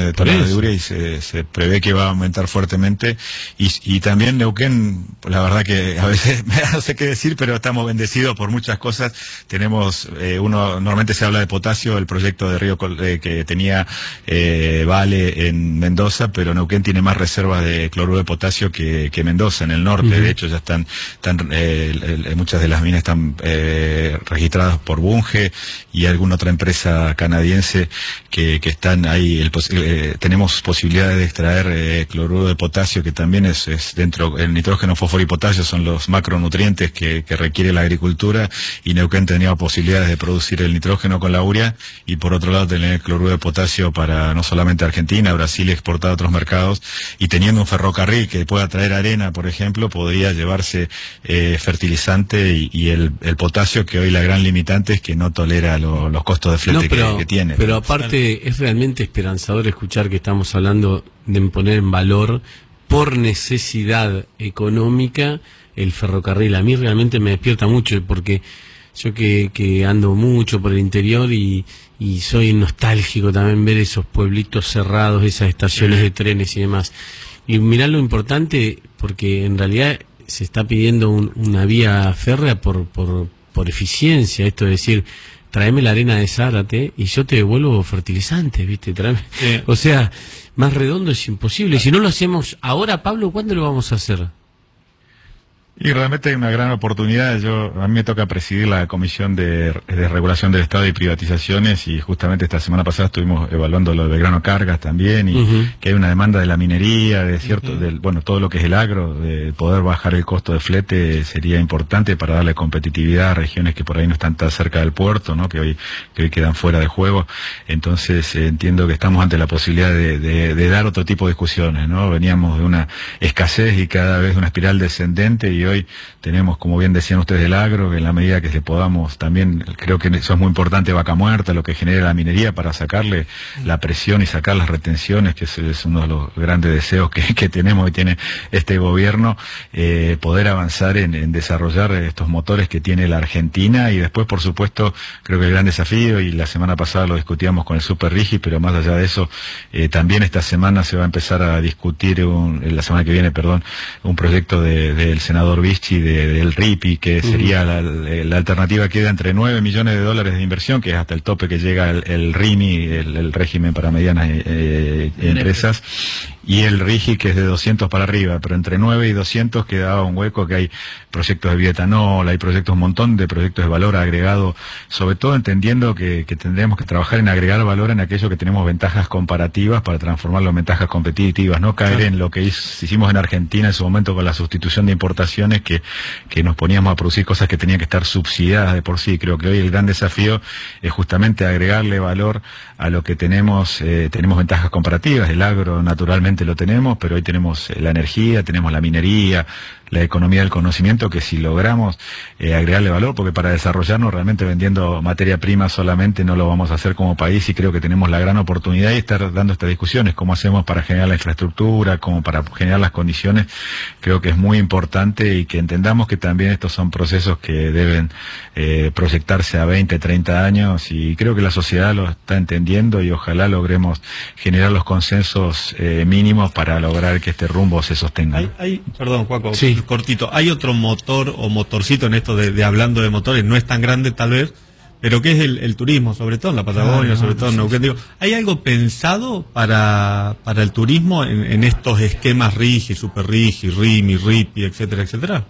de toneladas de urea y se prevé que va a aumentar fuertemente. Y también Neuquén, la verdad que a veces no sé qué decir, pero estamos bendecidos por muchas cosas. Tenemos, normalmente se habla de potasio, el proyecto de Río que tenía Vale en Mendoza, pero Neuquén tiene más reservas de cloruro de potasio que Mendoza, en el norte. De hecho, ya están muchas de las minas están registradas por Bunge y alguna otra empresa canadiense que están ahí. Tenemos posibilidades de extraer cloruro de potasio, que también es dentro, el nitrógeno, fósforo y potasio son los macronutrientes que requiere la agricultura, y Neuquén tenía posibilidades de producir el nitrógeno con la urea, y por otro lado tener cloruro de potasio para no solamente Argentina, Brasil, y exportar a otros mercados. Y teniendo un ferrocarril que pueda traer arena, por ejemplo, podría llevarse fertilizante y el potasio, que hoy la gran limitante es que no tolera los costos de flete que tiene. Pero aparte es realmente esperanzador escuchar que estamos hablando de poner en valor por necesidad económica el ferrocarril. A mí realmente me despierta mucho, porque yo que ando mucho por el interior y soy nostálgico también ver esos pueblitos cerrados, esas estaciones de trenes y demás. Y mirá lo importante, porque en realidad se está pidiendo una vía férrea por eficiencia, esto es decir, tráeme la arena de Zárate y yo te devuelvo fertilizantes, ¿viste? O sea, más redondo es imposible. Si no lo hacemos ahora, Pablo, ¿cuándo lo vamos a hacer? Y realmente hay una gran oportunidad. A mí me toca presidir la Comisión de Regulación del Estado y Privatizaciones, y justamente esta semana pasada estuvimos evaluando lo de Belgrano Cargas también, y que hay una demanda de la minería, todo lo que es el agro, de poder bajar el costo de flete sería importante para darle competitividad a regiones que por ahí no están tan cerca del puerto, ¿no? que hoy quedan fuera de juego. Entonces entiendo que estamos ante la posibilidad de dar otro tipo de discusiones, ¿no? Veníamos de una escasez y cada vez de una espiral descendente, y hoy tenemos, como bien decían ustedes, el agro, que en la medida que se podamos, también creo que eso es muy importante, Vaca Muerta, lo que genera la minería, para sacarle la presión y sacar las retenciones, que es uno de los grandes deseos que tenemos y tiene este gobierno, poder avanzar en desarrollar estos motores que tiene la Argentina. Y después, por supuesto, creo que el gran desafío, y la semana pasada lo discutíamos con el Super Rigi, pero más allá de eso, también esta semana se va a empezar a discutir, la semana que viene, un proyecto del senador Vichy del RIPI, que sería la alternativa, que queda entre 9 millones de dólares de inversión, que es hasta el tope que llega el RIMI, el régimen para medianas empresas, y el RIGI, que es de 200 para arriba, pero entre 9 y 200 quedaba un hueco, que hay proyectos de bioetanol, hay proyectos, un montón de proyectos de valor agregado, sobre todo entendiendo que tendremos que trabajar en agregar valor en aquello que tenemos ventajas comparativas para transformarlo en ventajas competitivas, no caer en lo que hicimos en Argentina en su momento con la sustitución de importaciones, que nos poníamos a producir cosas que tenían que estar subsidiadas de por sí. Creo que hoy el gran desafío es justamente agregarle valor a lo que tenemos. Tenemos ventajas comparativas, el agro naturalmente lo tenemos, pero hoy tenemos la energía, tenemos la minería, la economía del conocimiento, que si logramos agregarle valor, porque para desarrollarnos realmente vendiendo materia prima solamente no lo vamos a hacer como país, y creo que tenemos la gran oportunidad de estar dando estas discusiones, cómo hacemos para generar la infraestructura, cómo para generar las condiciones. Creo que es muy importante, y que entendamos que también estos son procesos que deben proyectarse a 20, 30 años, y creo que la sociedad lo está entendiendo, y ojalá logremos generar los consensos mínimos para lograr que este rumbo se sostenga. Perdón, Juaco, sí, cortito, hay otro motor o motorcito en esto de hablando de motores, no es tan grande tal vez, pero que es el turismo, sobre todo en la Patagonia, sobre todo en Neuquén. Digo, ¿hay algo pensado para el turismo en estos esquemas RIGI, Super RIGI, RIMI, RIPI, etcétera, etcétera?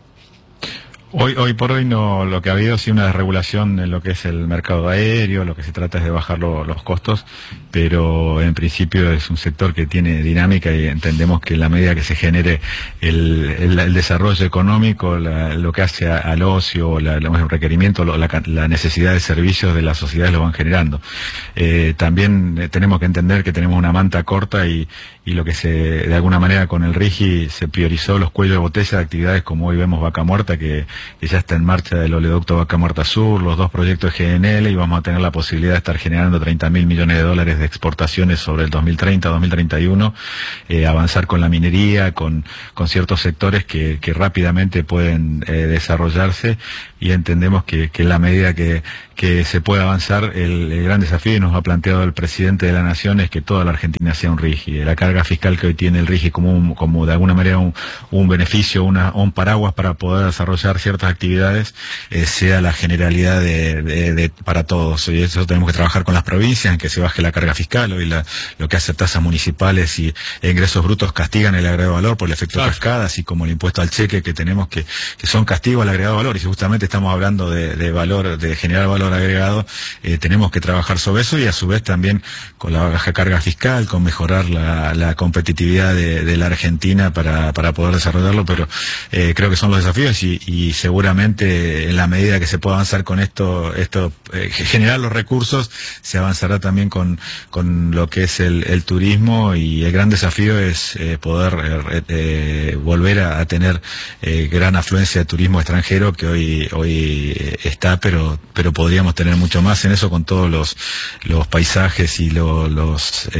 Hoy por hoy no, lo que ha habido sí una desregulación en lo que es el mercado aéreo, lo que se trata es de bajar los costos, pero en principio es un sector que tiene dinámica, y entendemos que en la medida que se genere el desarrollo económico, lo que hace al ocio, los requerimientos, la necesidad de servicios de las sociedades lo van generando. También tenemos que entender que tenemos una manta corta, y lo que de alguna manera con el RIGI se priorizó los cuellos de botella de actividades como hoy vemos Vaca Muerta, que ya está en marcha del oleoducto Vaca Muerta Sur, los 2 proyectos de GNL, y vamos a tener la posibilidad de estar generando 30.000 millones de dólares de exportaciones sobre el 2030-2031, avanzar con la minería, con ciertos sectores que rápidamente pueden desarrollarse, y entendemos que en la medida que se pueda avanzar, el gran desafío que nos ha planteado el presidente de la Nación es que toda la Argentina sea un RIGI. La carga fiscal que hoy tiene el RIGI como de alguna manera un beneficio, un paraguas para poder desarrollar ciertas actividades, sea la generalidad para todos. Y eso tenemos que trabajar con las provincias, en que se baje la carga fiscal. Hoy lo que hace tasas municipales y ingresos brutos castigan el agregado valor por el efecto cascada, así como el impuesto al cheque que tenemos que son castigos al agregado valor. Y si justamente estamos hablando de valor, de generar valor agregado, tenemos que trabajar sobre eso, y a su vez también con la baja carga fiscal, con mejorar la competitividad de la Argentina para poder desarrollarlo. Pero creo que son los desafíos, y seguramente en la medida que se pueda avanzar con esto generar los recursos, se avanzará también con lo que es el turismo, y el gran desafío es poder volver a tener gran afluencia de turismo extranjero, que hoy está, pero podríamos tener mucho más en eso, con todos los paisajes y lo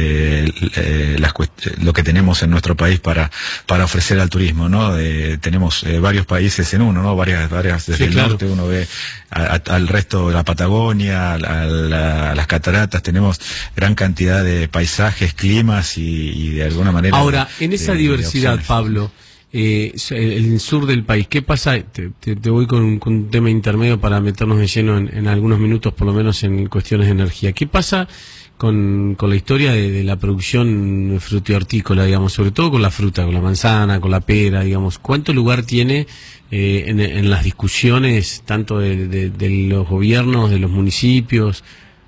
que tenemos en nuestro país para ofrecer al turismo, ¿no? Tenemos varios países en uno, ¿no? Varias desde el norte uno ve al resto de la Patagonia, a las cataratas, tenemos gran cantidad de paisajes, climas y de alguna manera... Ahora, en esa diversidad, Pablo, el sur del país, ¿qué pasa? Te voy con un tema intermedio para meternos de lleno en algunos minutos, por lo menos en cuestiones de energía. ¿Qué pasa con la historia de la producción frutihortícola, digamos, sobre todo con la fruta, con la manzana, con la pera, digamos? ¿Cuánto lugar tiene en las discusiones, tanto de los gobiernos, de los municipios?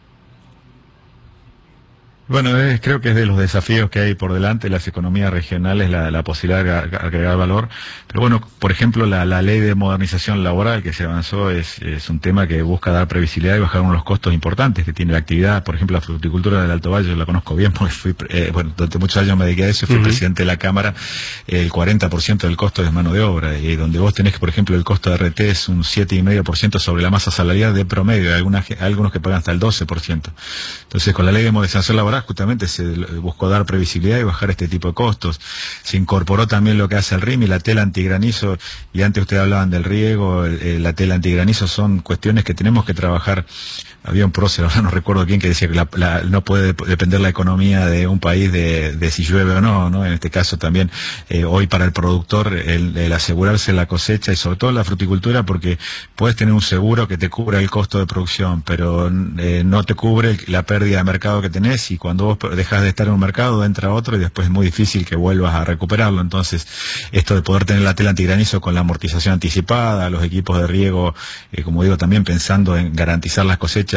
Bueno, creo que es de los desafíos que hay por delante las economías regionales, la posibilidad de agregar valor. Pero bueno, por ejemplo, la ley de modernización laboral que se avanzó es un tema que busca dar previsibilidad y bajar uno de los costos importantes que tiene la actividad. Por ejemplo, la fruticultura del Alto Valle, yo la conozco bien porque durante muchos años me dediqué a eso, fui presidente de la Cámara. El 40% del costo es mano de obra, y donde vos tenés que, por ejemplo, el costo de RT es un 7,5% sobre la masa salarial de promedio, algunos que pagan hasta el 12%. Entonces, con la ley de modernización laboral justamente se buscó dar previsibilidad y bajar este tipo de costos. Se incorporó también lo que hace el RIMI, la tela antigranizo, y antes ustedes hablaban del riego, la tela antigranizo, son cuestiones que tenemos que trabajar. Había un prócer, ahora no recuerdo quién, que decía que no puede depender la economía de un país de si llueve o no, ¿no? En este caso también, hoy para el productor, el asegurarse la cosecha, y sobre todo la fruticultura, porque puedes tener un seguro que te cubra el costo de producción, pero no te cubre la pérdida de mercado que tenés, y cuando vos dejas de estar en un mercado, entra otro, y después es muy difícil que vuelvas a recuperarlo. Entonces, esto de poder tener la tela antigranizo con la amortización anticipada, los equipos de riego, como digo, también pensando en garantizar las cosechas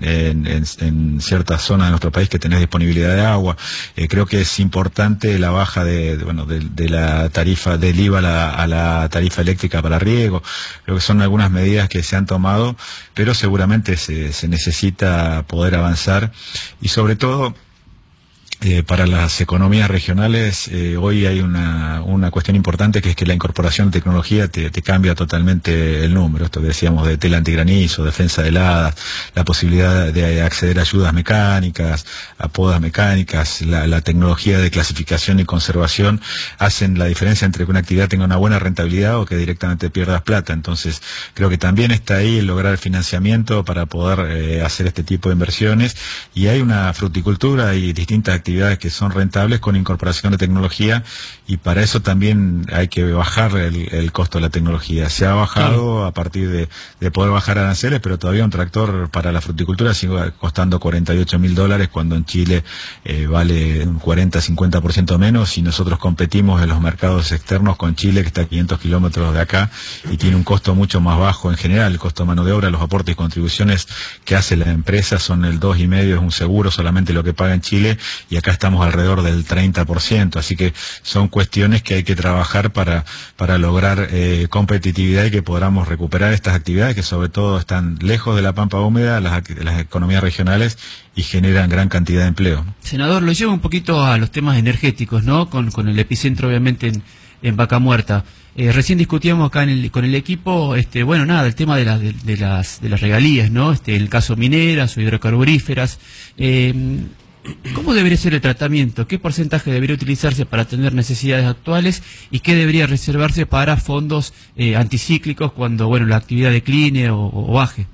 en ciertas zonas de nuestro país que tenés disponibilidad de agua. Creo que es importante la baja de la tarifa del IVA a la tarifa eléctrica para riego. Creo que son algunas medidas que se han tomado, pero seguramente se necesita poder avanzar, y sobre todo para las economías regionales. Hoy hay una cuestión importante, que es que la incorporación de tecnología te cambia totalmente el número. Esto que decíamos de tela antigranizo, defensa de heladas, la posibilidad de acceder a ayudas mecánicas, a podas mecánicas, la tecnología de clasificación y conservación hacen la diferencia entre que una actividad tenga una buena rentabilidad o que directamente pierdas plata. Entonces, creo que también está ahí el lograr financiamiento para poder hacer este tipo de inversiones, y hay una fruticultura y distintas actividades que son rentables con incorporación de tecnología, y para eso también hay que bajar el costo de la tecnología. Se ha bajado a partir de poder bajar aranceles, pero todavía un tractor para la fruticultura sigue costando $48.000, cuando en Chile vale un 40-50% menos, y nosotros competimos en los mercados externos con Chile, que está a 500 kilómetros de acá, y tiene un costo mucho más bajo en general. El costo de mano de obra, los aportes y contribuciones que hace la empresa son el 2,5%, es un seguro solamente lo que paga en Chile, y acá estamos alrededor del 30%, así que son cuestiones que hay que trabajar para lograr competitividad, y que podamos recuperar estas actividades que sobre todo están lejos de la pampa húmeda, las economías regionales, y generan gran cantidad de empleo. Senador, lo llevo un poquito a los temas energéticos, ¿no? Con el epicentro obviamente en Vaca Muerta. Recién discutíamos acá con el equipo, bueno, nada, el tema de las regalías, ¿no? El caso mineras o hidrocarburíferas. ¿Cómo debería ser el tratamiento? ¿Qué porcentaje debería utilizarse para atender necesidades actuales y qué debería reservarse para fondos anticíclicos cuando, bueno, la actividad decline o baje?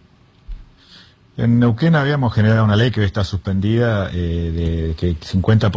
En Neuquén habíamos generado una ley que hoy está suspendida, de que 50%